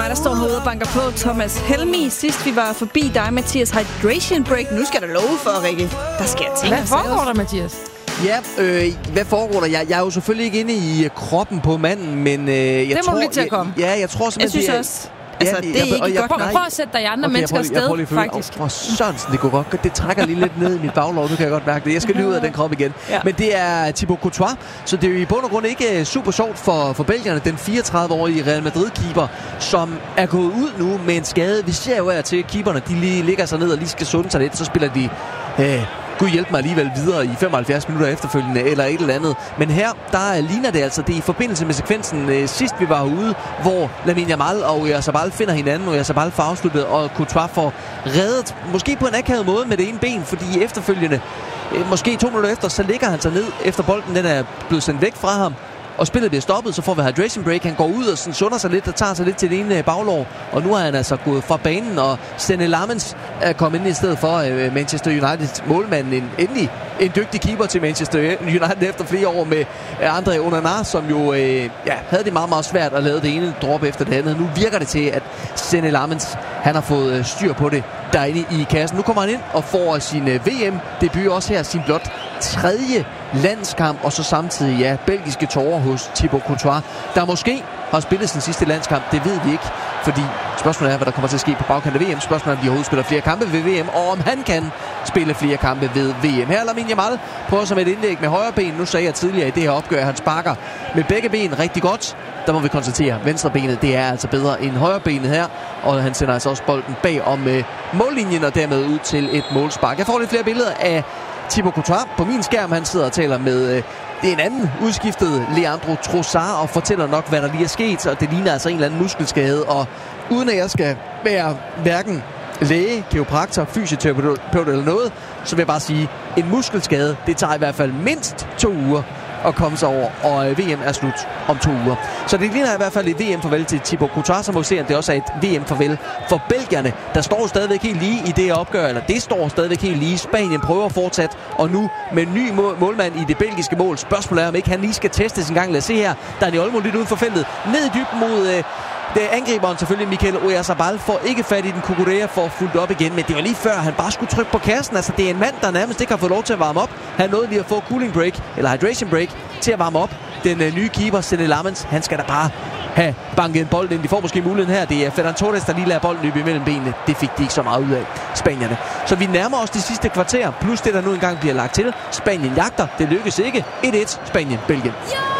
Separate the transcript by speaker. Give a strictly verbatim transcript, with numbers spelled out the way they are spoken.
Speaker 1: mig, der står herude og banker på. Thomas Helmi, sidst vi var forbi dig, Mathias, hydration break. Nu skal du love for, Rikke. Der sker ting.
Speaker 2: Hvad foregår der, Mathias?
Speaker 3: Ja, øh, hvad foregår der? Jeg, jeg er jo selvfølgelig ikke inde i kroppen på manden, men øh, jeg
Speaker 2: det
Speaker 3: tror...
Speaker 2: må du lige til at komme.
Speaker 3: Ja, jeg tror simpelthen...
Speaker 1: Jeg synes også... Altså, ja, det er ikke
Speaker 3: jeg,
Speaker 1: godt
Speaker 3: jeg,
Speaker 2: Prøv at sætte dig i andre okay, mennesker sted, faktisk.
Speaker 3: Åh, oh, Sørensen, det går godt. Det trækker lige lidt ned i mit baglov. Nu kan jeg godt mærke det. Jeg skal lige ud af den krop igen. Ja. Men det er Thibaut Courtois, så det er jo i bund og grund ikke super sjovt for, for belgierne. Den fireogtredive-årige Real Madrid-keeper, som er gået ud nu med en skade. Vi ser jo af til, at keeperne de lige ligger sig ned og lige skal sunde sig lidt. Så spiller de... Øh, Gud hjælpe mig alligevel videre i femoghalvfjerds minutter efterfølgende, eller et eller andet. Men her, der ligner det altså, det er i forbindelse med sekvensen øh, sidst vi var ude, hvor Lamine Yamal og Oyarzabal finder hinanden, og Oyarzabal får afsluttet, og Courtois får reddet, måske på en akavet måde med det ene ben, fordi efterfølgende, øh, måske to minutter efter, så ligger han sig ned, efter bolden den er blevet sendt væk fra ham, og spillet bliver stoppet, så får vi hydration break. Han går ud og sådan sunder sig lidt og tager sig lidt til det ene baglår. Og nu er han altså gået fra banen, og Senne Lammens er kommet ind i stedet for uh, Manchester United målmanden. En, endelig en dygtig keeper til Manchester United efter flere år med uh, André Onana, som jo uh, ja, havde det meget, meget svært at lave det ene drop efter det andet. Nu virker det til, at Senne Lammens, han har fået uh, styr på det derinde i kassen. Nu kommer han ind og får sin uh, V M-debut også her, sin blot tredje landskamp, og så samtidig, ja, belgiske tårer hos Thibaut Courtois, der måske har spillet sin sidste landskamp. Det ved vi ikke, fordi spørgsmålet er, hvad der kommer til at ske på bagkant af V M. Spørgsmålet er, om de overhovedet spiller flere kampe ved V M, og om han kan spille flere kampe ved V M. Her er Lamine Yamal prøver som et indlæg med højre ben. Nu sagde jeg tidligere i det her opgør, at han sparker med begge ben rigtig godt. Der må vi konstatere, at venstre benet, det er altså bedre end højre benet her, og han sender altså også bolden bag om øh, mållinjen og dermed ud til et målspark. Jeg får lidt flere billeder af Thibaut Courtois på min skærm. Han sidder og taler med øh, det er en anden udskiftet Leandro Trossard og fortæller nok, hvad der lige er sket, og det ligner altså en eller anden muskelskade, og uden at jeg skal være hverken læge, kiropraktor, fysioterapeut eller noget, så vil jeg bare sige, en muskelskade, det tager i hvert fald mindst to uger at komme sig over, og V M er slut om to uger. Så det ligner i hvert fald et V M-farvel til Thibaut Courtois, som må se, at det også er et V M-farvel for belgierne. Der står stadigvæk helt lige i det opgør, eller det står stadigvæk helt lige. Spanien prøver fortsat, og nu med en ny målmand i det belgiske mål. Spørgsmålet er, om ikke han lige skal testes en gang. Lad os se her. Dani Olmo lidt uden for feltet. Ned i dybden mod... Øh, Det angriberen selvfølgelig, Mikel Oyarzabal, får ikke fat i den. Cucurella får fuldt op igen, men det var lige før, han bare skulle trykke på kassen. Altså, det er en mand, der nærmest ikke har fået lov til at varme op. Han nåede lige at få cooling break, eller hydration break, til at varme op. Den øh, nye keeper, Senne Lammens, han skal da bare have banket en bold ind. De får måske muligheden her. Det er Ferran Torres, der lige lader bolden løbe imellem benene. Det fik de ikke så meget ud af, spanierne. Så vi nærmer os de sidste kvarter, plus det, der nu engang bliver lagt til. Spanien jagter. Det lykkes ikke. et et. Spanien, Belgien.